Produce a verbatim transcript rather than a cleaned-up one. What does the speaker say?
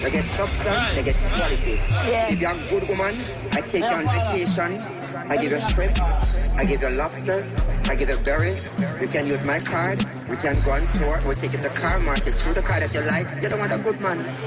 You get substance, you get quality. Yeah. If you're a good woman, I take you on vacation. I give you shrimp, I give you lobsters, I give you berries. You can use my card, we can go on tour, we'll take you to car market. Choose the car that you like. You don't want a good man.